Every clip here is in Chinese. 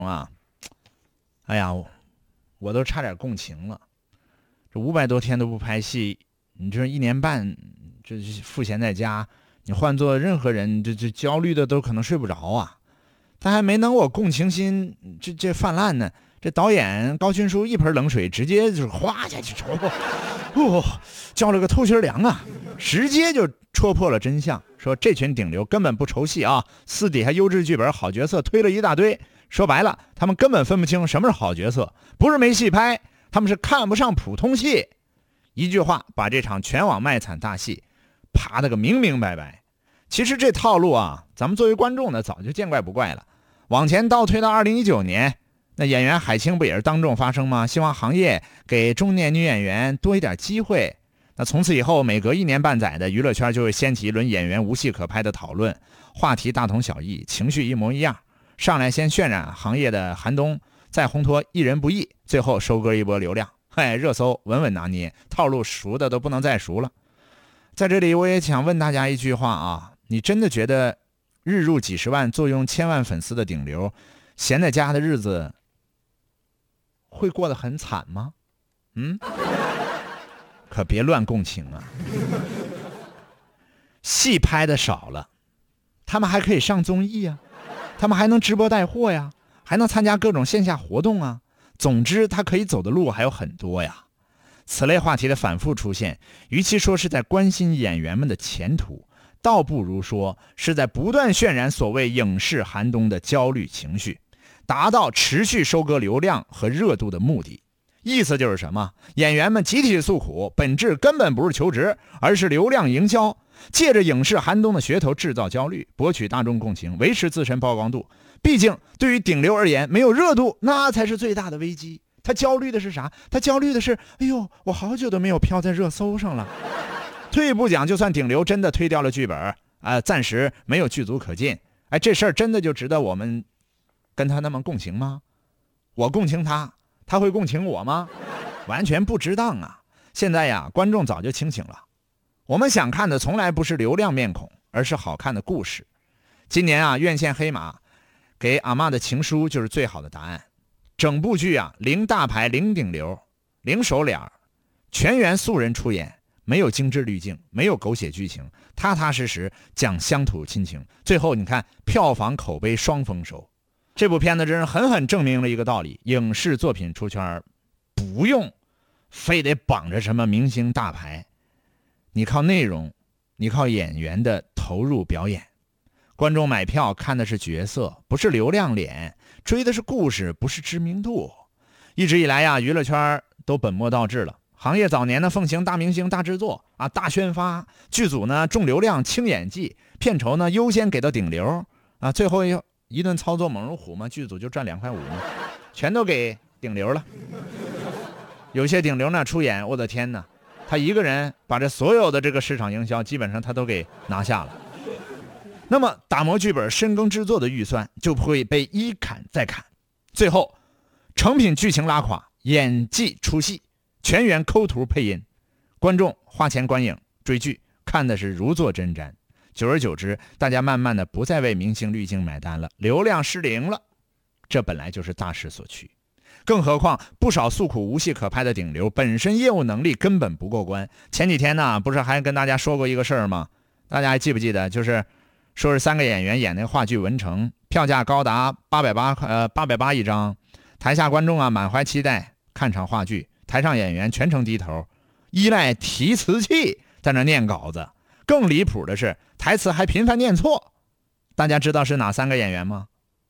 啊，哎呀，我都差点共情了。这500多天都不拍戏，你这1年半这赋闲在家，你换做任何人，这焦虑的都可能睡不着啊。他还没等我共情心这泛滥呢，这导演高群书一盆冷水直接就是哗下去戳破，浇了个透心凉啊，直接就戳破了真相，说这群顶流根本不愁戏啊，私底下优质剧本好角色推了一大堆，说白了他们根本分不清什么是好角色，不是没戏拍，他们是看不上普通戏。一句话把这场全网卖惨大戏爬得个明明白白。其实这套路啊，咱们作为观众呢早就见怪不怪了。往前倒推到2019年，那演员海清不也是当众发声吗？希望行业给中年女演员多一点机会。那从此以后，每隔1年半载的娱乐圈就会掀起一轮演员无戏可拍的讨论，话题大同小异，情绪一模一样。上来先渲染行业的寒冬，再烘托艺人不易，最后收割一波流量。热搜稳稳拿捏，套路熟的都不能再熟了。在这里我也想问大家一句话啊，你真的觉得日入几十万坐拥1000万粉丝的顶流闲在家的日子会过得很惨吗？可别乱共情啊。戏拍的少了，他们还可以上综艺啊，他们还能直播带货呀，还能参加各种线下活动啊。总之他可以走的路还有很多呀。此类话题的反复出现，与其说是在关心演员们的前途，倒不如说是在不断渲染所谓影视寒冬的焦虑情绪，达到持续收割流量和热度的目的。意思就是什么？演员们集体诉苦，本质根本不是求职，而是流量营销，借着影视寒冬的噱头制造焦虑，博取大众共情，维持自身曝光度。毕竟对于顶流而言，没有热度那才是最大的危机。他焦虑的是啥？他焦虑的是，哎呦，我好久都没有飘在热搜上了。退一步讲，就算顶流真的推掉了剧本，暂时没有剧组可进，这事儿真的就值得我们跟他那么共情吗？我共情他，他会共情我吗？完全不值当啊！现在呀，观众早就清醒了，我们想看的从来不是流量面孔，而是好看的故事。今年啊，院线黑马给阿嬷的情书就是最好的答案。整部剧啊，零大牌，零顶流，零熟脸，全员素人出演，没有精致滤镜，没有狗血剧情，踏踏实实讲乡土亲情。最后你看，票房口碑双丰收。这部片子真是狠狠证明了一个道理：影视作品出圈不用非得绑着什么明星大牌，你靠内容，你靠演员的投入表演。观众买票看的是角色，不是流量脸，追的是故事，不是知名度。一直以来呀，娱乐圈都本末倒置了。行业早年呢奉行大明星大制作啊，大宣发，剧组呢重流量轻演技，片酬呢优先给到顶流啊，最后一顿操作猛如虎嘛，剧组就赚2.5块嘛，全都给顶流了。有些顶流呢出演，我的天哪，他一个人把这所有的这个市场营销基本上他都给拿下了。那么打磨剧本深耕制作的预算就会被一砍再砍，最后成品剧情拉垮，演技出戏，全员抠图配音，观众花钱观影追剧看的是如坐针毡。久而久之，大家慢慢的不再为明星滤镜买单了，流量失灵了，这本来就是大势所趋。更何况不少诉苦无戏可拍的顶流本身业务能力根本不过关。前几天呢，不是还跟大家说过一个事儿吗？大家还记不记得？就是说是3个演员演那个话剧《文成》，票价高达880一张，台下观众啊满怀期待看场话剧，台上演员全程低头，依赖提词器在那念稿子。更离谱的是，台词还频繁念错。大家知道是哪3个演员吗？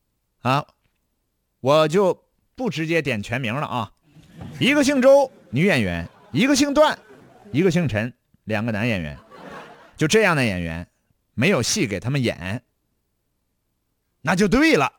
我就不直接点全名了啊。一个姓周女演员，一个姓段，一个姓陈，2个男演员。就这样的演员没有戏给他们演，那就对了。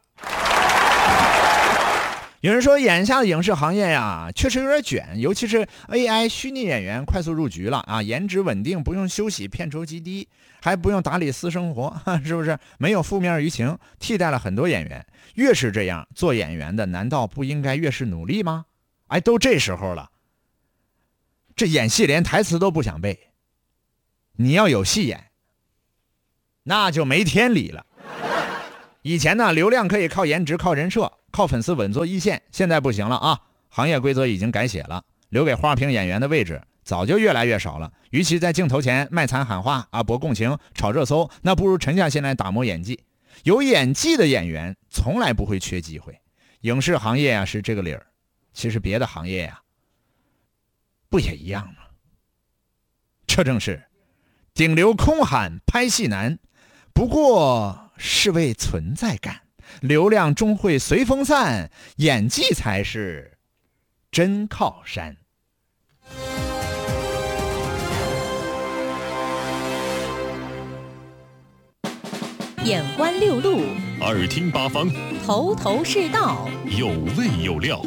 有人说眼下的影视行业呀，确实有点卷，尤其是 AI 虚拟演员快速入局了啊，颜值稳定，不用休息，片酬极低，还不用打理私生活，是不是？没有负面舆情，替代了很多演员。越是这样，做演员的难道不应该越是努力吗？都这时候了，这演戏连台词都不想背，你要有戏演，那就没天理了。 以前呢，流量可以靠颜值、靠人设、靠粉丝稳坐一线，现在不行了啊！行业规则已经改写了，留给花瓶演员的位置早就越来越少了。与其在镜头前卖惨喊话啊、博共情、炒热搜，那不如沉下心来打磨演技。有演技的演员从来不会缺机会。影视行业啊是这个理儿，其实别的行业呀，不也一样吗？这正是顶流空喊拍戏难，不过是为存在感，流量终会随风散，演技才是真靠山。 眼观六路， 耳听八方， 头头是道， 有味有料。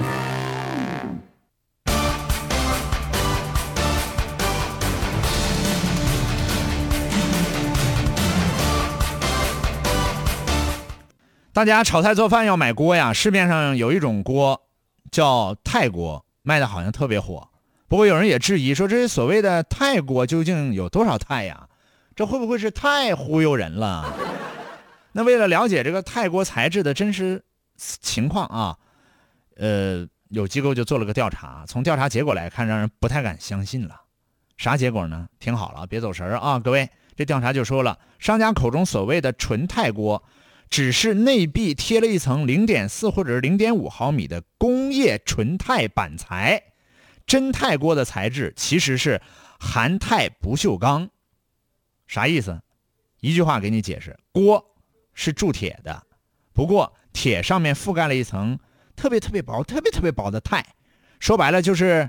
大家炒菜做饭要买锅呀，市面上有一种锅叫泰锅，卖的好像特别火。不过有人也质疑说，这些所谓的泰锅究竟有多少泰呀？这会不会是太忽悠人了？那为了了解这个泰锅材质的真实情况啊，有机构就做了个调查，从调查结果来看，让人不太敢相信了。啥结果呢？听好了，别走神啊，各位。这调查就说了，商家口中所谓的纯泰锅，只是内壁贴了一层 0.4 或者是 0.5 毫米的工业纯钛板材，真泰锅的材质其实是含钛不锈钢。啥意思？一句话给你解释，锅是铸铁的，不过铁上面覆盖了一层特别薄、特别薄的钛，说白了就是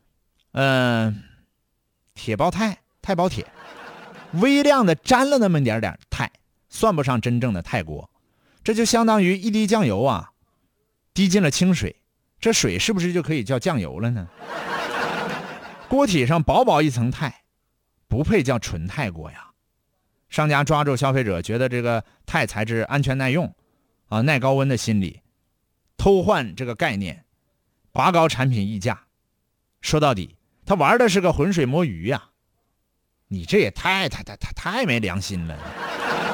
铁包钛，钛包铁，微量的沾了那么点钛，算不上真正的钛锅。这就相当于一滴酱油啊滴进了清水，这水是不是就可以叫酱油了呢？锅体上薄一层钛，不配叫纯钛锅呀。商家抓住消费者觉得这个钛材质安全耐用啊、耐高温的心理，偷换这个概念，拔高产品溢价。说到底，他玩的是个浑水摸鱼呀！你这也太没良心了。